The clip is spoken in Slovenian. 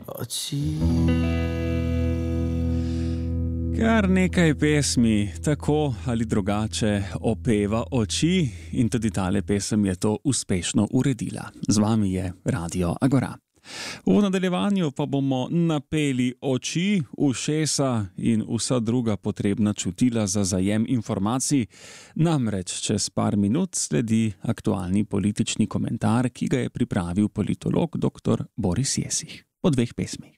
oči. Kar nekaj pesmi, tako ali drugače, opeva oči in tudi tale pesem je to uspešno uredila. Z vami je Radio Agora. V nadaljevanju pa bomo napeli oči, ušesa in vsa druga potrebna čutila za zajem informacij. Namreč čez par minut sledi aktualni politični komentar, ki ga je pripravil politolog dr. Boris Jesih. Po dveh pesmih.